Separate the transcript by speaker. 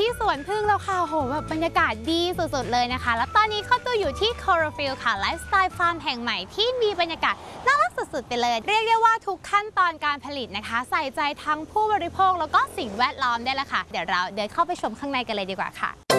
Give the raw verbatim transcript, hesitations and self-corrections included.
Speaker 1: ที่สวนพึ่งแล้วค่ะโหแบบบรรยากาศดีสุดๆเลยนะคะแล้วตอนนี้เข้าตัวอยู่ที่ Chlorophyll ค่ะไลฟ์สไตล์ฟาร์มแห่งใหม่ที่มีบรรยากาศน่ารักสุดๆไปเลยเรียกได้ว่าทุกขั้นตอนการผลิตนะคะใส่ใจทั้งผู้บริโภคแล้วก็สิ่งแวดล้อมได้แล้วค่ะเดี๋ยวเราเดินเข้าไปชมข้างในกันเลยดีกว่าค่ะ